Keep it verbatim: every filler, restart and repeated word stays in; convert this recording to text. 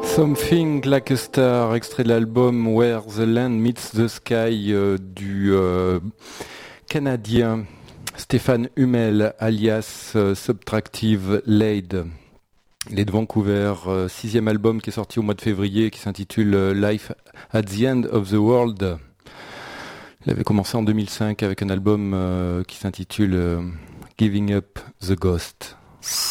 Something Like a Star, extrait de l'album Where the Land Meets the Sky euh, du euh, Canadien Stéphane Hummel, alias euh, Subtractive Laid. Il est de Vancouver, euh, sixième album qui est sorti au mois de février, qui s'intitule euh, Life at the End of the World. Il avait commencé en deux mille cinq avec un album euh, qui s'intitule euh, Giving Up the Ghost.